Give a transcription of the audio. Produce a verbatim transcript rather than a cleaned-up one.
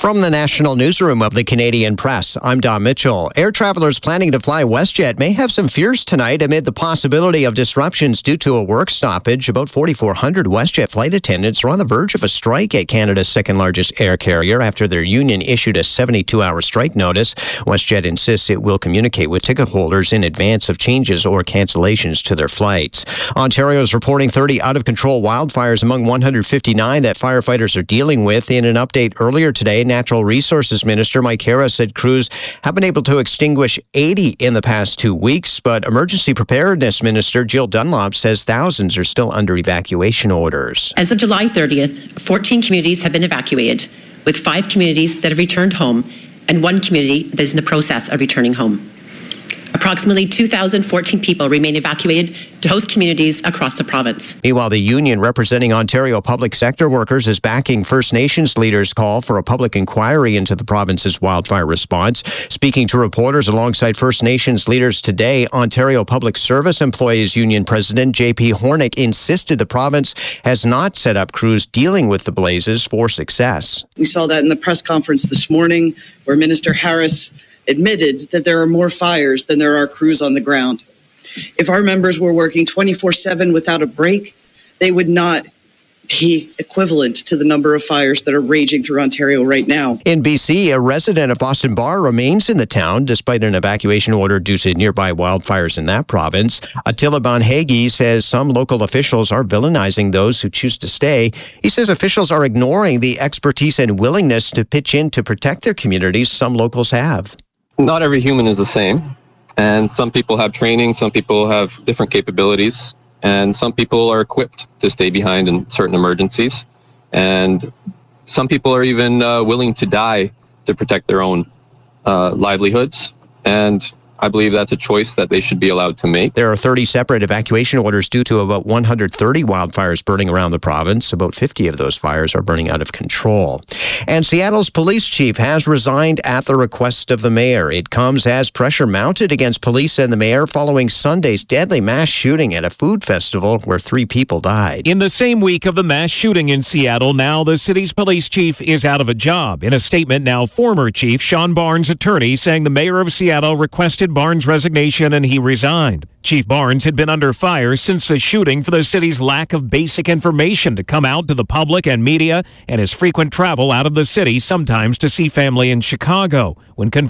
From the National Newsroom of the Canadian Press, I'm Don Mitchell. Air travelers planning to fly WestJet may have some fears tonight amid the possibility of disruptions due to a work stoppage. About forty-four hundred WestJet flight attendants are on the verge of a strike at Canada's second-largest air carrier after their union issued a seventy-two hour strike notice. WestJet insists it will communicate with ticket holders in advance of changes or cancellations to their flights. Ontario is reporting thirty out-of-control wildfires among one hundred fifty-nine that firefighters are dealing with. In an update earlier today, Natural Resources Minister Mike Harris said crews have been able to extinguish eighty in the past two weeks, but Emergency Preparedness Minister Jill Dunlop says thousands are still under evacuation orders. As of July thirtieth, fourteen communities have been evacuated, with five communities that have returned home and one community that is in the process of returning home. Approximately two thousand fourteen people remain evacuated to host communities across the province. Meanwhile, the union representing Ontario public sector workers is backing First Nations leaders' call for a public inquiry into the province's wildfire response. Speaking to reporters alongside First Nations leaders today, Ontario Public Service Employees Union President J P Hornick insisted the province has not set up crews dealing with the blazes for success. We saw that in the press conference this morning, where Minister Harris admitted that there are more fires than there are crews on the ground. If our members were working twenty-four seven without a break, they would not be equivalent to the number of fires that are raging through Ontario right now. In B C, a resident of Boston Bar remains in the town despite an evacuation order due to nearby wildfires in that province. Attila Bonhagi says some local officials are villainizing those who choose to stay. He says officials are ignoring the expertise and willingness to pitch in to protect their communities some locals have. Not every human is the same, and some people have training, some people have different capabilities, and some people are equipped to stay behind in certain emergencies, and some people are even uh, willing to die to protect their own uh, livelihoods, and I believe that's a choice that they should be allowed to make. There are thirty separate evacuation orders due to about one hundred thirty wildfires burning around the province. About fifty of those fires are burning out of control. And Seattle's police chief has resigned at the request of the mayor. It comes as pressure mounted against police and the mayor following Sunday's deadly mass shooting at a food festival where three people died. In the same week of the mass shooting in Seattle, now the city's police chief is out of a job. In a statement, now former chief Sean Barnes' attorney saying the mayor of Seattle requested Barnes' resignation and he resigned. Chief Barnes had been under fire since the shooting for the city's lack of basic information to come out to the public and media and his frequent travel out of the city, sometimes to see family in Chicago. When